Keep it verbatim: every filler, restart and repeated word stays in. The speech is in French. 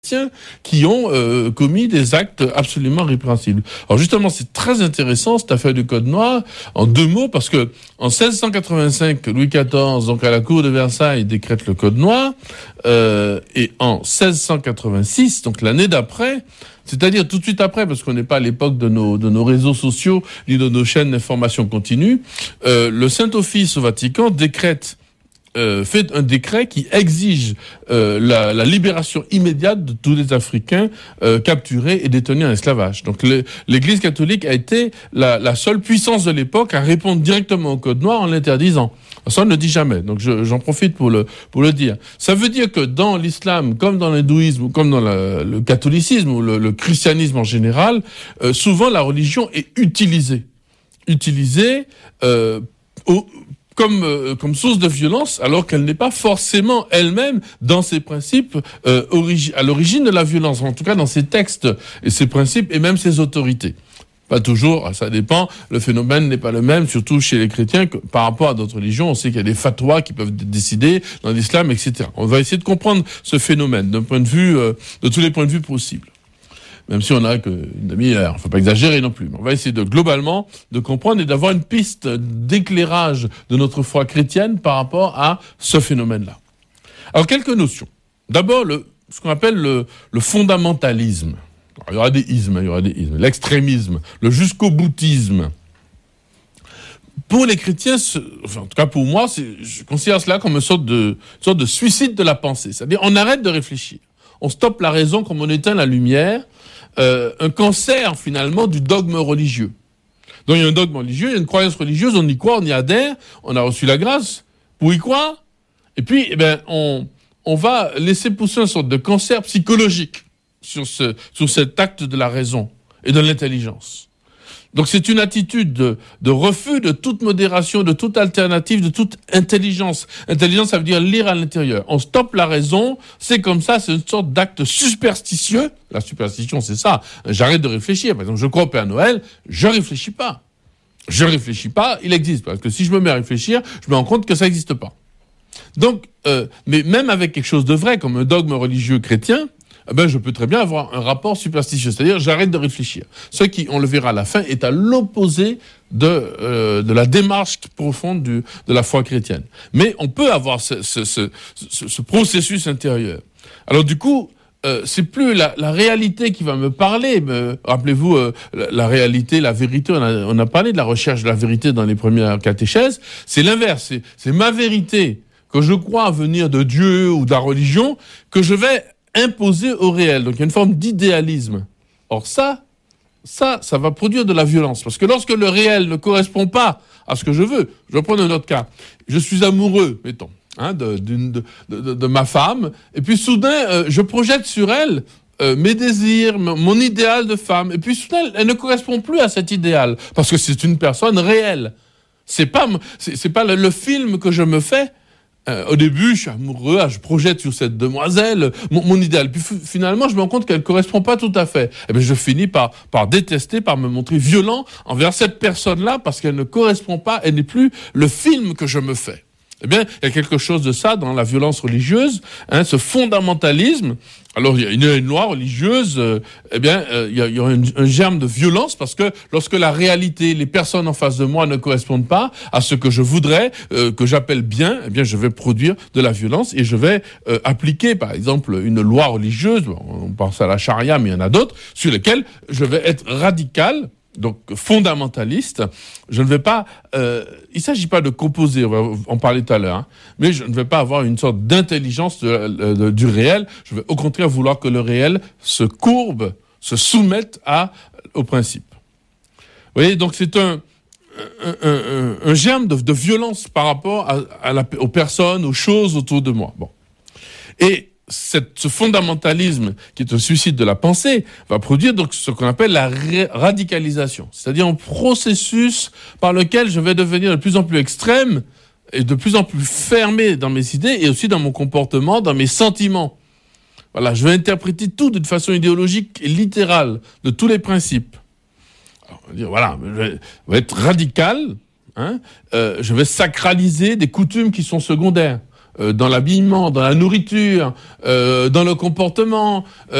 qui ont euh, commis des actes absolument répréhensibles. Alors justement, c'est très intéressant cette affaire du Code noir, en deux mots, parce que en seize cent quatre-vingt-cinq, Louis quatorze, donc à la cour de Versailles, décrète le Code noir, euh, et en seize cent quatre-vingt-six, donc l'année d'après, c'est-à-dire tout de suite après, parce qu'on n'est pas à l'époque de nos, de nos réseaux sociaux, ni de nos chaînes d'information continue, euh, le Saint-Office au Vatican décrète Euh, fait un décret qui exige euh, la, la libération immédiate de tous les Africains euh, capturés et détenus en esclavage. Donc le, l'Église catholique a été la, la seule puissance de l'époque à répondre directement au Code noir en l'interdisant. Ça, on ne le dit jamais, donc je, j'en profite pour le, pour le dire. Ça veut dire que dans l'islam, comme dans l'hindouisme, ou comme dans la, le catholicisme, ou le, le christianisme en général, euh, souvent la religion est utilisée. Utilisée euh, au Comme, euh, comme source de violence, alors qu'elle n'est pas forcément elle-même, dans ses principes, euh, origi- à l'origine de la violence, en tout cas dans ses textes et ses principes et même ses autorités. Pas toujours, ça dépend, le phénomène n'est pas le même, surtout chez les chrétiens, que par rapport à d'autres religions. On sait qu'il y a des fatwas qui peuvent décider dans l'islam, et cetera. On va essayer de comprendre ce phénomène d'un point de vue, euh, de tous les points de vue possibles. Même si on n'a qu'une demi-heure, il ne faut pas exagérer non plus. Mais on va essayer de, globalement, de comprendre et d'avoir une piste d'éclairage de notre foi chrétienne par rapport à ce phénomène-là. Alors, quelques notions. D'abord, le, ce qu'on appelle le, le fondamentalisme. Alors, il y aura des ismes, il y aura des ismes. L'extrémisme, le jusqu'au-boutisme. Pour les chrétiens, enfin, en tout cas pour moi, c'est, je considère cela comme une sorte de, une sorte de suicide de la pensée. C'est-à-dire, on arrête de réfléchir. On stoppe la raison comme on éteint la lumière. Euh, un cancer, finalement, du dogme religieux. Donc, il y a un dogme religieux, il y a une croyance religieuse, on y croit, on y adhère, on a reçu la grâce pour y croire. Et puis, eh ben, on, on va laisser pousser une sorte de cancer psychologique sur, ce, sur cet acte de la raison et de l'intelligence. Donc c'est une attitude de, de refus de toute modération, de toute alternative, de toute intelligence. Intelligence, ça veut dire lire à l'intérieur. On stoppe la raison, c'est comme ça, c'est une sorte d'acte superstitieux. La superstition, c'est ça. J'arrête de réfléchir. Par exemple, je crois au Père Noël, je réfléchis pas. Je réfléchis pas, il existe. Parce que si je me mets à réfléchir, je me rends compte que ça n'existe pas. Donc, euh, mais même avec quelque chose de vrai, comme un dogme religieux chrétien, eh ben, je peux très bien avoir un rapport superstitieux, c'est-à-dire j'arrête de réfléchir. Ce qui, on le verra à la fin, est à l'opposé de, euh, de la démarche profonde du, de la foi chrétienne. Mais on peut avoir ce, ce, ce, ce, ce processus intérieur. Alors du coup, euh, c'est plus la, la réalité qui va me parler. Me, rappelez-vous, euh, la, la réalité, la vérité, on a, on a parlé de la recherche de la vérité dans les premières catéchèses. C'est l'inverse, c'est, c'est ma vérité, que je crois venir de Dieu ou de la religion, que je vais imposé au réel. Donc il y a une forme d'idéalisme. Or ça, ça, ça va produire de la violence. Parce que lorsque le réel ne correspond pas à ce que je veux, je vais prendre un autre cas. Je suis amoureux, mettons, hein, de, d'une, de, de, de ma femme, et puis soudain, euh, je projette sur elle euh, mes désirs, mon idéal de femme, et puis soudain, elle, elle ne correspond plus à cet idéal, parce que c'est une personne réelle. C'est pas, c'est, c'est pas le, le film que je me fais. Euh, au début, je suis amoureux, je projette sur cette demoiselle mon, mon idéal. Puis f- finalement, je me rends compte qu'elle ne correspond pas tout à fait. Et bien, je finis par, par détester, par me montrer violent envers cette personne-là parce qu'elle ne correspond pas, elle n'est plus le film que je me fais. Eh bien, il y a quelque chose de ça dans la violence religieuse, hein, ce fondamentalisme. Alors, il y a une, une loi religieuse, euh, eh bien, euh, il y a, il y a un, un germe de violence parce que lorsque la réalité, les personnes en face de moi ne correspondent pas à ce que je voudrais, euh, que j'appelle bien, eh bien, je vais produire de la violence et je vais euh, appliquer, par exemple, une loi religieuse, on pense à la charia, mais il y en a d'autres, sur lesquelles je vais être radical, donc fondamentaliste. Je ne vais pas, euh, il ne s'agit pas de composer, on va en parler tout à l'heure, hein, mais je ne vais pas avoir une sorte d'intelligence de, de, de, du réel. Je vais au contraire vouloir que le réel se courbe, se soumette à, au principe. Vous voyez, donc c'est un, un, un, un germe de, de violence par rapport à, à la, aux personnes, aux choses autour de moi. Bon. Et Cette, ce fondamentalisme, qui est un suicide de la pensée, va produire donc ce qu'on appelle la ré- radicalisation, c'est-à-dire un processus par lequel je vais devenir de plus en plus extrême et de plus en plus fermé dans mes idées et aussi dans mon comportement, dans mes sentiments. Voilà, je vais interpréter tout d'une façon idéologique et littérale, de tous les principes. Alors, on va dire, voilà, je vais, je vais être radical, hein, euh, je vais sacraliser des coutumes qui sont secondaires. euh, dans l'habillement, dans la nourriture, euh, dans le comportement.